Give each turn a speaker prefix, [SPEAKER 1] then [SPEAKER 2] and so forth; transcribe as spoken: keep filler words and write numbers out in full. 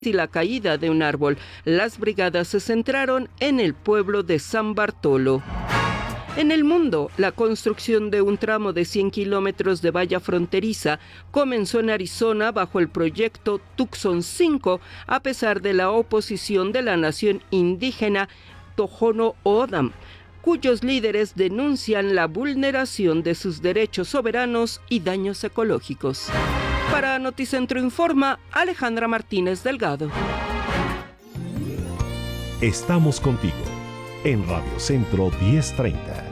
[SPEAKER 1] y la caída de un árbol. Las brigadas se centraron en el pueblo de San Bartolo. En el mundo, la construcción de un tramo de cien kilómetros de valla fronteriza comenzó en Arizona bajo el proyecto Tucson cinco, a pesar de la oposición de la nación indígena Tohono O'odham, cuyos líderes denuncian la vulneración de sus derechos soberanos y daños ecológicos. Para Noticentro Informa, Alejandra Martínez Delgado.
[SPEAKER 2] Estamos contigo en Radio Centro diez treinta.